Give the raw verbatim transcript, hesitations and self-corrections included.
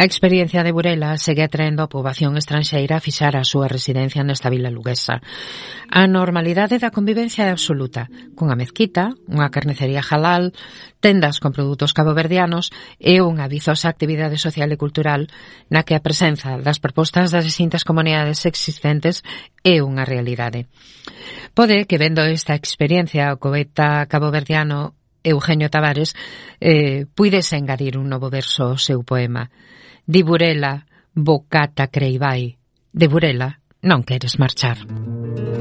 A experiencia de Burela segue atraendo a poboación estranxeira a fixar a súa residencia nesta vila luguesa. A normalidade da convivencia é absoluta, cunha mezquita, unha carnicería halal, tendas con produtos caboverdianos e unha vizosa actividade social e cultural na que a presenza das propostas das distintas comunidades existentes é unha realidade. Pode que vendo esta experiencia o poeta caboverdiano Eugenio Tavares eh, puidese engadir un novo verso ao seu poema. Di Burela, bocata creibai, de Burela non queres marchar.